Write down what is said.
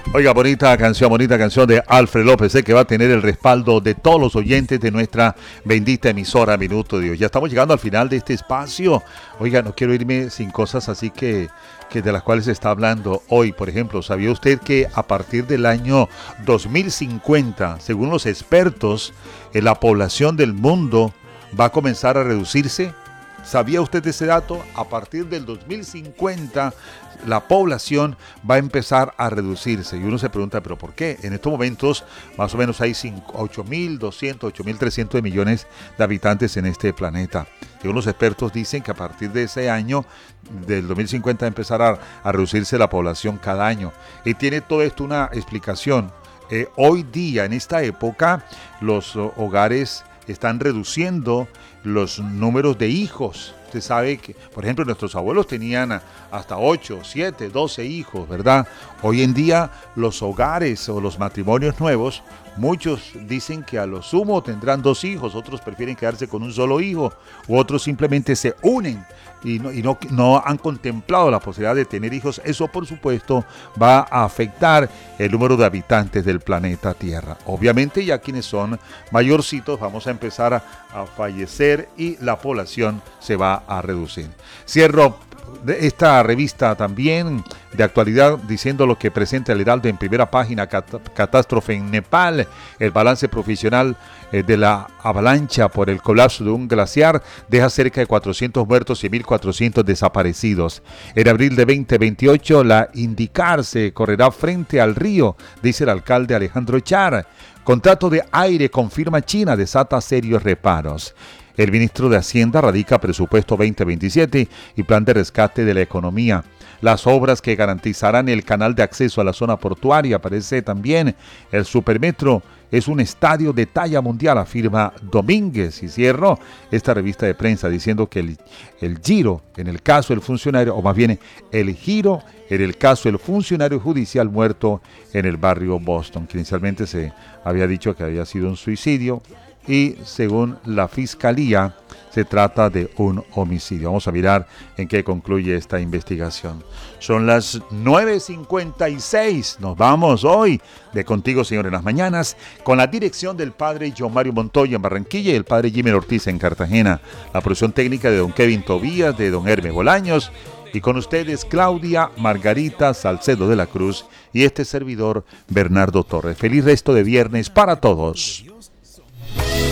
Oiga, bonita canción de Alfred López, que va a tener el respaldo de todos los oyentes de nuestra bendita emisora Minuto de Dios. Ya estamos llegando al final de este espacio. Oiga, no quiero irme sin cosas así que de las cuales se está hablando hoy. Por ejemplo, ¿sabía usted que a partir del año 2050, según los expertos, la población del mundo va a comenzar a reducirse? ¿Sabía usted ese dato? A partir del 2050 la población va a empezar a reducirse. Y uno se pregunta, ¿pero por qué? En estos momentos más o menos hay 8.200, 8.300 millones de habitantes en este planeta. Y unos expertos dicen que a partir de ese año, del 2050, empezará a reducirse la población cada año. Y tiene todo esto una explicación. Hoy día, en esta época, los hogares están reduciendo los números de hijos. Usted sabe que, por ejemplo, nuestros abuelos tenían hasta 8, 7, 12 hijos, ¿verdad? Hoy en día los hogares o los matrimonios nuevos, muchos dicen que a lo sumo tendrán 2 hijos, otros prefieren quedarse con un solo hijo, u otros simplemente se unen y no han contemplado la posibilidad de tener hijos. Eso, por supuesto, va a afectar el número de habitantes del planeta Tierra. Obviamente, ya quienes son mayorcitos vamos a empezar a fallecer y la población se va a reducir. Cierro de esta revista también de actualidad diciendo lo que presenta el Heraldo en primera página: catástrofe en Nepal, el balance profesional de la avalancha por el colapso de un glaciar deja cerca de 400 muertos y 1.400 desaparecidos. En abril de 2028 la IndyCar se correrá frente al río, dice el alcalde Alejandro Char. Contrato de aire confirma China desata serios reparos. El ministro de Hacienda radica presupuesto 2027 y plan de rescate de la economía. Las obras que garantizarán el canal de acceso a la zona portuaria. Aparece también el Supermetro. Es un estadio de talla mundial, afirma Domínguez. Y cierro esta revista de prensa diciendo que el giro en el caso del funcionario, o más bien el giro en el caso del funcionario judicial muerto en el barrio Boston, que inicialmente se había dicho que había sido un suicidio y según la fiscalía se trata de un homicidio. Vamos a mirar en qué concluye esta investigación. Son las 9:56. Nos vamos hoy de Contigo, Señor, en las mañanas, con la dirección del padre John Mario Montoya en Barranquilla y el padre Jimmy Ortiz en Cartagena. La producción técnica de don Kevin Tobías, de don Hermes Bolaños. Y con ustedes Claudia Margarita Salcedo de la Cruz y este servidor Bernardo Torres. Feliz resto de viernes para todos.